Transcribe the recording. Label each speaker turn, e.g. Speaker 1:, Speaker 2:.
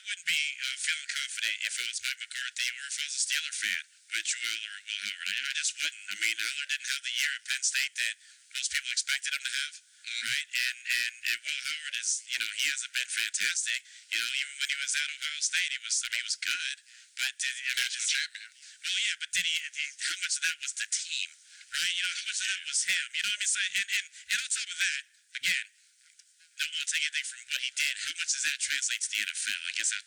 Speaker 1: wouldn't be feeling confident if I was Mike McCarthy or if I was a Steeler fan with Drew Eller or Will Howard. I just wouldn't. I mean, Eller didn't have the year at Penn State that most people expected him to have, right? And Will Howard is, he hasn't been fantastic. Even when he was at Ohio State, he was good. But
Speaker 2: national champion.
Speaker 1: Well, yeah, but how much of that was the team, right? How much of that was him? You know what I mean? So, and on top of that, again, don't want to take anything from what he did. How much does that translate to the NFL? I guess